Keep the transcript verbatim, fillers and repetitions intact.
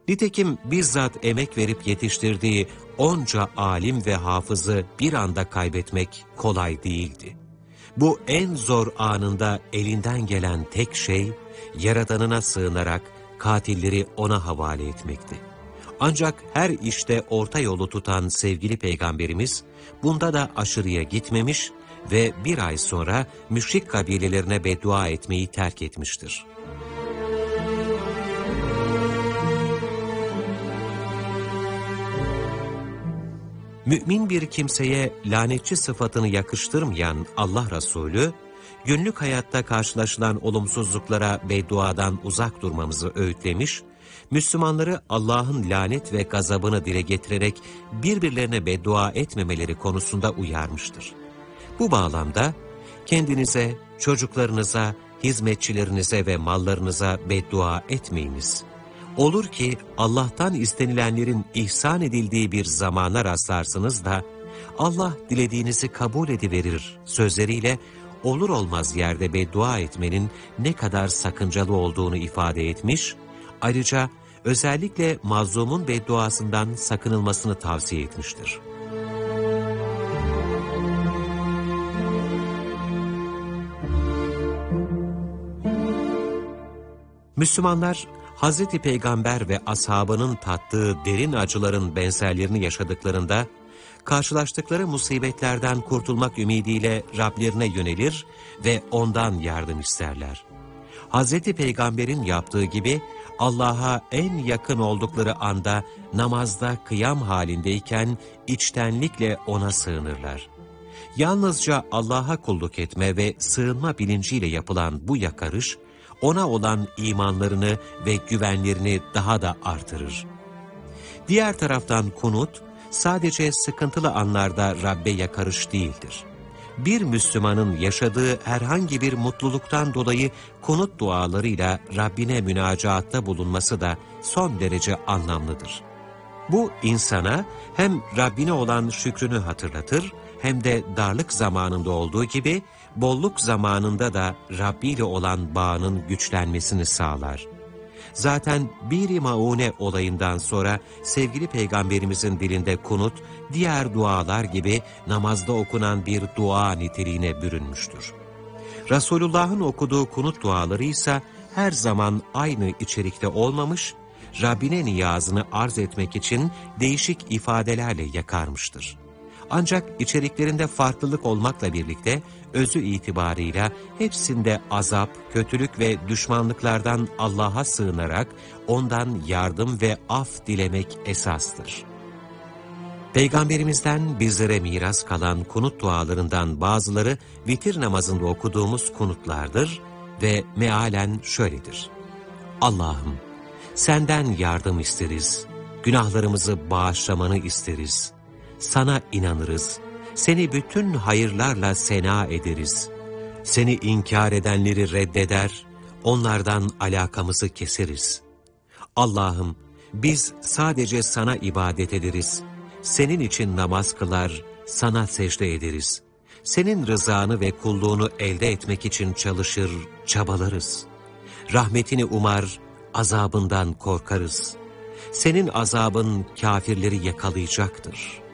Nitekim bizzat emek verip yetiştirdiği onca alim ve hafızı bir anda kaybetmek kolay değildi. Bu en zor anında elinden gelen tek şey, Yaradanına sığınarak katilleri ona havale etmekti. Ancak her işte orta yolu tutan sevgili Peygamberimiz, bunda da aşırıya gitmemiş ve bir ay sonra müşrik kabilelerine beddua etmeyi terk etmiştir. Mümin bir kimseye lanetçi sıfatını yakıştırmayan Allah Resulü, günlük hayatta karşılaşılan olumsuzluklara bedduadan uzak durmamızı öğütlemiş, Müslümanları Allah'ın lanet ve gazabını dile getirerek birbirlerine beddua etmemeleri konusunda uyarmıştır. Bu bağlamda kendinize, çocuklarınıza, hizmetçilerinize ve mallarınıza beddua etmeyiniz. Olur ki Allah'tan istenilenlerin ihsan edildiği bir zamana rastlarsınız da Allah dilediğinizi kabul ediverir sözleriyle olur olmaz yerde beddua etmenin ne kadar sakıncalı olduğunu ifade etmiş, ayrıca özellikle mazlumun bedduasından sakınılmasını tavsiye etmiştir. Müslümanlar, Hazreti Peygamber ve ashabının tattığı derin acıların benzerlerini yaşadıklarında, karşılaştıkları musibetlerden kurtulmak ümidiyle Rablerine yönelir ve ondan yardım isterler. Hazreti Peygamber'in yaptığı gibi Allah'a en yakın oldukları anda namazda kıyam halindeyken içtenlikle ona sığınırlar. Yalnızca Allah'a kulluk etme ve sığınma bilinciyle yapılan bu yakarış, ona olan imanlarını ve güvenlerini daha da artırır. Diğer taraftan kunut, sadece sıkıntılı anlarda Rabbe yakarış değildir. Bir Müslümanın yaşadığı herhangi bir mutluluktan dolayı kunut dualarıyla Rabbine münacaatta bulunması da son derece anlamlıdır. Bu insana hem Rabbine olan şükrünü hatırlatır, hem de darlık zamanında olduğu gibi bolluk zamanında da Rabbi ile olan bağının güçlenmesini sağlar. Zaten Bir-i Maune olayından sonra sevgili Peygamberimizin dilinde kunut, diğer dualar gibi namazda okunan bir dua niteliğine bürünmüştür. Resulullah'ın okuduğu kunut duaları ise her zaman aynı içerikte olmamış, Rabbine niyazını arz etmek için değişik ifadelerle yakarmıştır. Ancak içeriklerinde farklılık olmakla birlikte özü itibarıyla hepsinde azap, kötülük ve düşmanlıklardan Allah'a sığınarak ondan yardım ve af dilemek esastır. Peygamberimizden bizlere miras kalan kunut dualarından bazıları vitir namazında okuduğumuz kunutlardır ve mealen şöyledir. Allah'ım, senden yardım isteriz, günahlarımızı bağışlamanı isteriz. Sana inanırız, seni bütün hayırlarla sena ederiz. Seni inkar edenleri reddeder, onlardan alakamızı keseriz. Allah'ım, biz sadece sana ibadet ederiz. Senin için namaz kılar, sana secde ederiz. Senin rızanı ve kulluğunu elde etmek için çalışır, çabalarız. Rahmetini umar, azabından korkarız. Senin azabın kâfirleri yakalayacaktır.